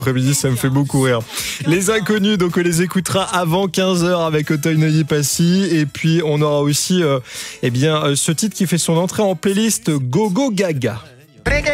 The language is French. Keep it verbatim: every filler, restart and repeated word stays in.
Après-midi, ça me fait beaucoup rire. Les Inconnus, donc on les écoutera avant quinze heures avec Auteuil Neuilly Passy. Et puis on aura aussi euh, eh bien, ce titre qui fait son entrée en playlist Go Go Gaga.